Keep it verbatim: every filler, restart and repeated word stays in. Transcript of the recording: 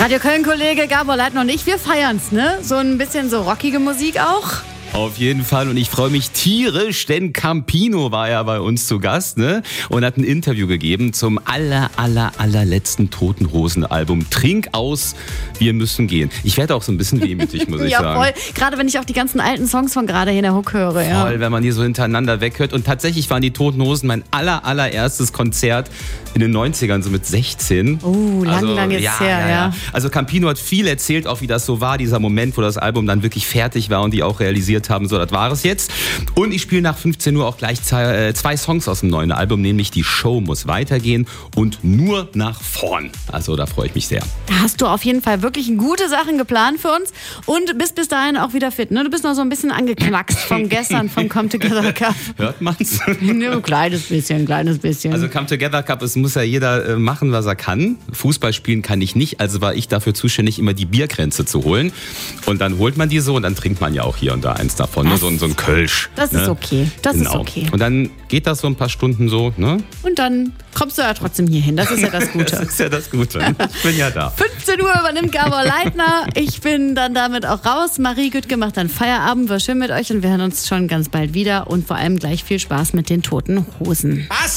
Radio Köln-Kollege Gabor Leitner und ich, wir feiern's, ne? So ein bisschen so rockige Musik auch. Auf jeden Fall, und ich freue mich tierisch, denn Campino war ja bei uns zu Gast, ne? Und hat ein Interview gegeben zum aller, aller, allerletzten Toten Hosen Album Trink aus, wir müssen gehen. Ich werde auch so ein bisschen wehmütig, muss ich ja, sagen. Ja, voll. Gerade wenn ich auch die ganzen alten Songs von gerade hier in der Hook höre. Ja. Voll, wenn man die so hintereinander weghört. Und tatsächlich waren die Toten Hosen mein aller, allererstes Konzert in den neunzigern, so mit sechzehn. Oh, lang, also, lang jetzt ja, her, ja, ja. ja. Also Campino hat viel erzählt, auch wie das so war, dieser Moment, wo das Album dann wirklich fertig war und die auch realisiert haben, so, das war es jetzt. Und ich spiele nach fünfzehn Uhr auch gleich zwei Songs aus dem neuen Album, nämlich Die Show muss weitergehen und Nur nach vorn. Also da freue ich mich sehr. Da hast du auf jeden Fall wirklich gute Sachen geplant für uns und bist bis dahin auch wieder fit, ne? Du bist noch so ein bisschen angeknackst vom gestern, vom Come Together Cup. Hört man's? Nur ein kleines bisschen, ein kleines bisschen. Also Come Together Cup, es muss ja jeder machen, was er kann. Fußball spielen kann ich nicht, also war ich dafür zuständig, immer die Bierkränze zu holen. Und dann holt man die so und dann trinkt man ja auch hier und da eins davon, ne? so, so ein Kölsch. Das ne? ist okay, das genau. ist okay. Und dann geht das so ein paar Stunden so, ne? Und dann kommst du ja trotzdem hier hin, das ist ja das Gute. Das ist ja das Gute, ich bin ja da. fünfzehn Uhr übernimmt Gabor Leitner, ich bin dann damit auch raus. Marie Güttke macht dann Feierabend, war schön mit euch und wir hören uns schon ganz bald wieder und vor allem gleich viel Spaß mit den Toten Hosen. Was?